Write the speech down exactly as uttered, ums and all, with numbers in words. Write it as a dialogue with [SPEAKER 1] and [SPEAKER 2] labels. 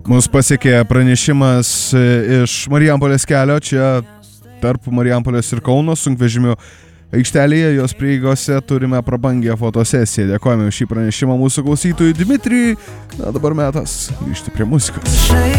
[SPEAKER 1] Mus pasiekė pranešimas iš Marijampolės kelio, čia tarp Marijampolės ir Kauno sunkvežimių aikštelėje, jos prieigose turime prabangią fotosesiją. Dėkojame už šį pranešimą mūsų klausytojui Dmitrijui. Na, dabar metas grįžti prie muzikos.